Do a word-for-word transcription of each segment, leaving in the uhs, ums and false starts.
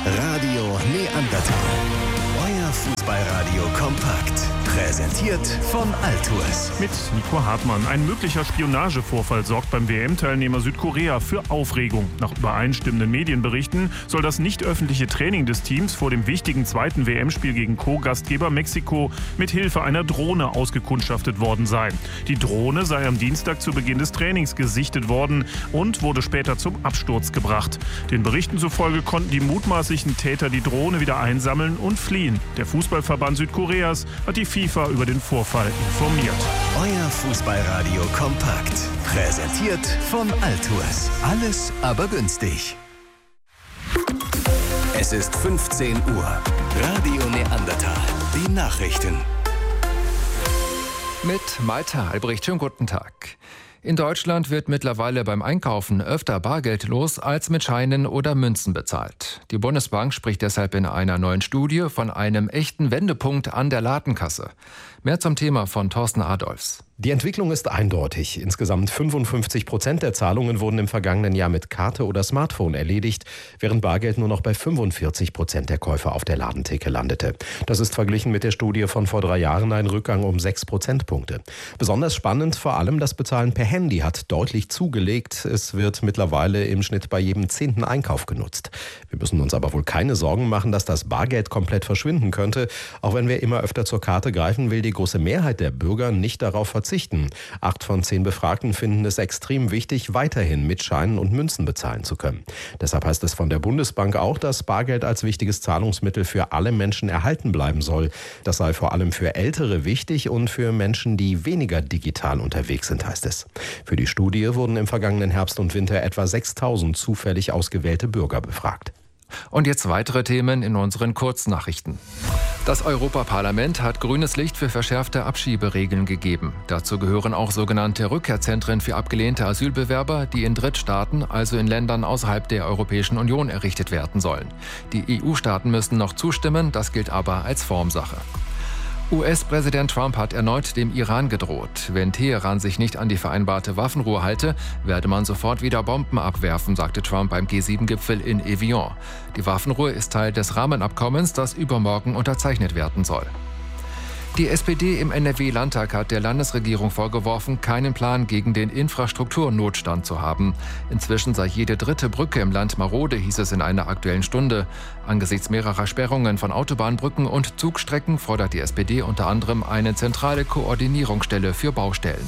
Radio Neandertal. Euer Fußballradio kompakt. Präsentiert von Altours. Mit Nico Hartmann. Ein möglicher Spionagevorfall sorgt beim W M-Teilnehmer Südkorea für Aufregung. Nach übereinstimmenden Medienberichten soll das nicht öffentliche Training des Teams vor dem wichtigen zweiten W M-Spiel gegen Co-Gastgeber Mexiko mit Hilfe einer Drohne ausgekundschaftet worden sein. Die Drohne sei am Dienstag zu Beginn des Trainings gesichtet worden und wurde später zum Absturz gebracht. Den Berichten zufolge konnten die mutmaßlichen Täter die Drohne wieder einsammeln und fliehen. Der Fußballverband Südkoreas hat die FIFA über den Vorfall informiert. Euer Fußballradio kompakt. Präsentiert von Altours. Alles aber günstig. Es ist fünfzehn Uhr. Radio Neandertal. Die Nachrichten. Mit Malte Albrecht. Schönen guten Tag. In Deutschland wird mittlerweile beim Einkaufen öfter bargeldlos als mit Scheinen oder Münzen bezahlt. Die Bundesbank spricht deshalb in einer neuen Studie von einem echten Wendepunkt an der Ladenkasse. Mehr zum Thema von Thorsten Adolfs. Die Entwicklung ist eindeutig. Insgesamt fünfundfünfzig Prozent der Zahlungen wurden im vergangenen Jahr mit Karte oder Smartphone erledigt, während Bargeld nur noch bei fünfundvierzig Prozent der Käufer auf der Ladentheke landete. Das ist verglichen mit der Studie von vor drei Jahren ein Rückgang um sechs Prozentpunkte. Besonders spannend vor allem das Bezahlen per Handy hat deutlich zugelegt. Es wird mittlerweile im Schnitt bei jedem zehnten Einkauf genutzt. Wir müssen uns aber wohl keine Sorgen machen, dass das Bargeld komplett verschwinden könnte. Auch wenn wir immer öfter zur Karte greifen, will die große Mehrheit der Bürger nicht darauf verzichten. Acht von zehn Befragten finden es extrem wichtig, weiterhin mit Scheinen und Münzen bezahlen zu können. Deshalb heißt es von der Bundesbank auch, dass Bargeld als wichtiges Zahlungsmittel für alle Menschen erhalten bleiben soll. Das sei vor allem für Ältere wichtig und für Menschen, die weniger digital unterwegs sind, heißt es. Für die Studie wurden im vergangenen Herbst und Winter etwa sechstausend zufällig ausgewählte Bürger befragt. Und jetzt weitere Themen in unseren Kurznachrichten. Das Europaparlament hat grünes Licht für verschärfte Abschieberegeln gegeben. Dazu gehören auch sogenannte Rückkehrzentren für abgelehnte Asylbewerber, die in Drittstaaten, also in Ländern außerhalb der Europäischen Union, errichtet werden sollen. Die E U-Staaten müssen noch zustimmen, das gilt aber als Formsache. U S-Präsident Trump hat erneut dem Iran gedroht. Wenn Teheran sich nicht an die vereinbarte Waffenruhe halte, werde man sofort wieder Bomben abwerfen, sagte Trump beim G sieben Gipfel in Evian. Die Waffenruhe ist Teil des Rahmenabkommens, das übermorgen unterzeichnet werden soll. Die S P D im N R W-Landtag hat der Landesregierung vorgeworfen, keinen Plan gegen den Infrastrukturnotstand zu haben. Inzwischen sei jede dritte Brücke im Land marode, hieß es in einer Aktuellen Stunde. Angesichts mehrerer Sperrungen von Autobahnbrücken und Zugstrecken fordert die S P D unter anderem eine zentrale Koordinierungsstelle für Baustellen.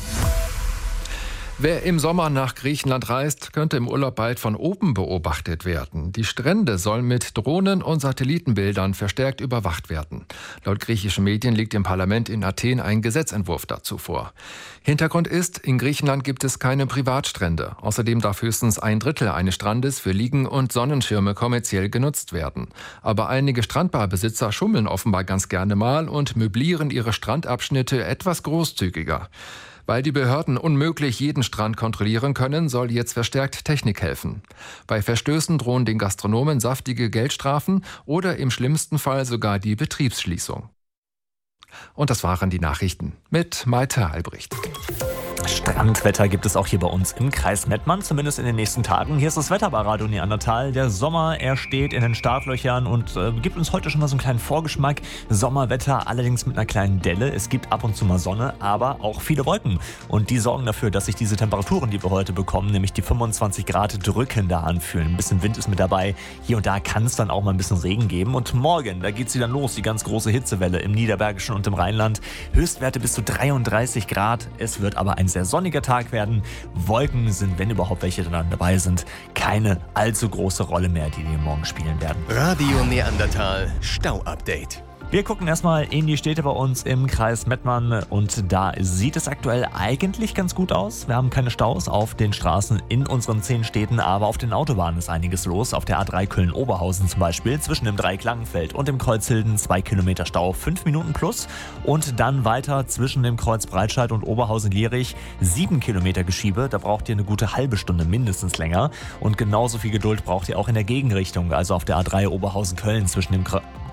Wer im Sommer nach Griechenland reist, könnte im Urlaub bald von oben beobachtet werden. Die Strände sollen mit Drohnen und Satellitenbildern verstärkt überwacht werden. Laut griechischen Medien liegt im Parlament in Athen ein Gesetzentwurf dazu vor. Hintergrund ist, in Griechenland gibt es keine Privatstrände. Außerdem darf höchstens ein Drittel eines Strandes für Liegen und Sonnenschirme kommerziell genutzt werden. Aber einige Strandbarbesitzer schummeln offenbar ganz gerne mal und möblieren ihre Strandabschnitte etwas großzügiger. Weil die Behörden unmöglich jeden Strand kontrollieren können, soll jetzt verstärkt Technik helfen. Bei Verstößen drohen den Gastronomen saftige Geldstrafen oder im schlimmsten Fall sogar die Betriebsschließung. Und das waren die Nachrichten mit Malte Albrecht. Strandwetter gibt es auch hier bei uns im Kreis Mettmann, zumindest in den nächsten Tagen. Hier ist das Wetter bei Radio Neandertal. Der Sommer, er steht in den Startlöchern und äh, gibt uns heute schon mal so einen kleinen Vorgeschmack. Sommerwetter, allerdings mit einer kleinen Delle. Es gibt ab und zu mal Sonne, aber auch viele Wolken. Und die sorgen dafür, dass sich diese Temperaturen, die wir heute bekommen, nämlich die fünfundzwanzig Grad, drückender anfühlen. Ein bisschen Wind ist mit dabei. Hier und da kann es dann auch mal ein bisschen Regen geben. Und morgen, da geht sie dann los, die ganz große Hitzewelle im Niederbergischen und im Rheinland. Höchstwerte bis zu dreiunddreißig Grad. Es wird aber ein sehr sonniger Tag werden. Wolken sind, wenn überhaupt welche dann dabei sind, keine allzu große Rolle mehr, die die morgen spielen werden. Radio Neandertal Stau-Update. Wir gucken erstmal in die Städte bei uns im Kreis Mettmann und da sieht es aktuell eigentlich ganz gut aus. Wir haben keine Staus auf den Straßen in unseren zehn Städten, aber auf den Autobahnen ist einiges los. Auf der A drei Köln-Oberhausen zum Beispiel, zwischen dem Dreiklangenfeld und dem Kreuz Hilden zwei Kilometer Stau, fünf Minuten plus. Und dann weiter zwischen dem Kreuz Breitscheid und Oberhausen-Lierich, sieben Kilometer Geschiebe. Da braucht ihr eine gute halbe Stunde mindestens länger. Und genauso viel Geduld braucht ihr auch in der Gegenrichtung, also auf der A drei Oberhausen-Köln zwischen dem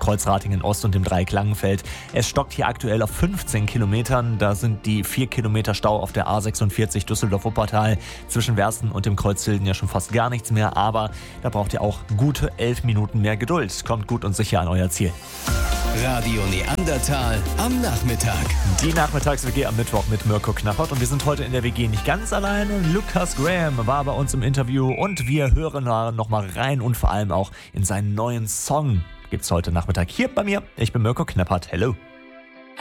Kreuzratingen Ost und dem Dreieck Langenfeld. Es stockt hier aktuell auf fünfzehn Kilometern. Da sind die vier Kilometer Stau auf der A sechsundvierzig Düsseldorf-Wuppertal. Zwischen Wersten und dem Kreuz Hilden ja schon fast gar nichts mehr. Aber da braucht ihr auch gute elf Minuten mehr Geduld. Kommt gut und sicher an euer Ziel. Radio Neandertal am Nachmittag. Die Nachmittags-W G am Mittwoch mit Mirko Knappert. Und wir sind heute in der W G nicht ganz alleine. Lucas Graham war bei uns im Interview und wir hören noch mal rein und vor allem auch in seinen neuen Song. Gibt's heute Nachmittag hier bei mir. Ich bin Mirko Knappert. Hello.